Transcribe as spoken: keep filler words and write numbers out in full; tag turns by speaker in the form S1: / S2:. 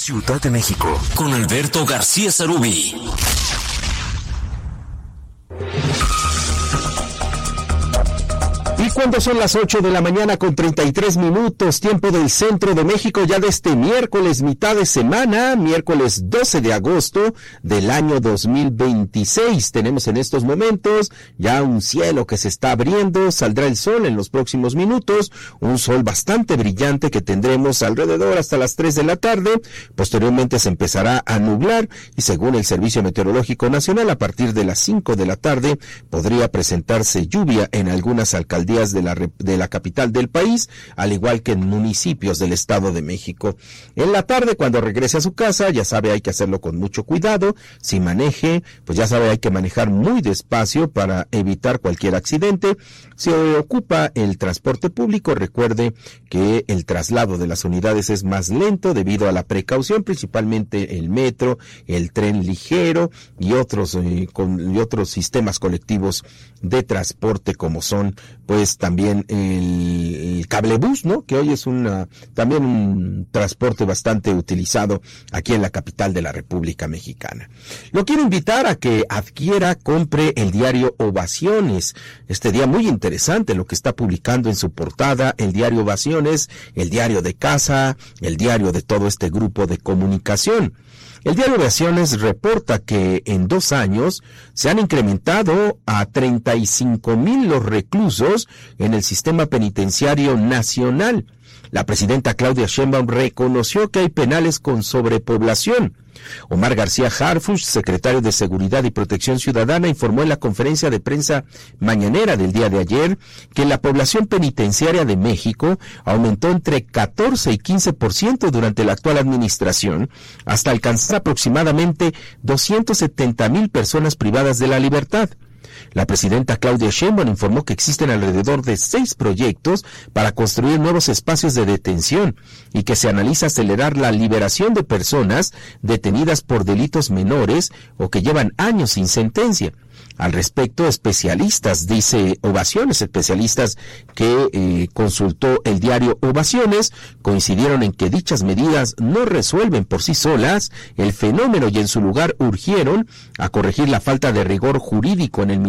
S1: Ciudad de México, con Alberto García Sarubí.
S2: Y cuando son las ocho de la mañana con treinta y tres minutos, tiempo del centro de México, ya de este miércoles, mitad de semana, miércoles doce de agosto del año dos mil veintiséis. Tenemos en estos momentos ya un cielo que se está abriendo, saldrá el sol en los próximos minutos, un sol bastante brillante que tendremos alrededor hasta las tres de la tarde. Posteriormente se empezará a nublar y según el Servicio Meteorológico Nacional, a partir de las cinco de la tarde podría presentarse lluvia en algunas alcaldías de la, de la capital del país, al igual que en municipios del Estado de México. En la tarde, cuando regrese a su casa, ya sabe, hay que hacerlo con mucho cuidado. Si maneje, pues ya sabe, hay que manejar muy despacio para evitar cualquier accidente. Si ocupa el transporte público, recuerde que el traslado de las unidades es más lento debido a la precaución, principalmente el metro, el tren ligero y otros, eh, con, y otros sistemas colectivos de transporte como son pues también el, el cablebús, ¿no? Que hoy es una también un transporte bastante utilizado aquí en la capital de la República Mexicana. Lo quiero invitar a que adquiera, compre el diario Ovaciones. Este día muy interesante lo que está publicando en su portada el diario Ovaciones, el diario de casa, el diario de todo este grupo de comunicación. El diario Ovaciones reporta que en dos años se han incrementado a treinta y cinco mil los reclusos en el sistema penitenciario nacional. La presidenta Claudia Sheinbaum reconoció que hay penales con sobrepoblación. Omar García Harfuch, secretario de Seguridad y Protección Ciudadana, informó en la conferencia de prensa mañanera del día de ayer que la población penitenciaria de México aumentó entre catorce y quince por ciento durante la actual administración, hasta alcanzar aproximadamente doscientas setenta mil personas privadas de la libertad. La presidenta Claudia Sheinbaum informó que existen alrededor de seis proyectos para construir nuevos espacios de detención y que se analiza acelerar la liberación de personas detenidas por delitos menores o que llevan años sin sentencia. Al respecto, especialistas, dice Ovaciones, especialistas que eh, consultó el diario Ovaciones, coincidieron en que dichas medidas no resuelven por sí solas el fenómeno y en su lugar urgieron a corregir la falta de rigor jurídico en el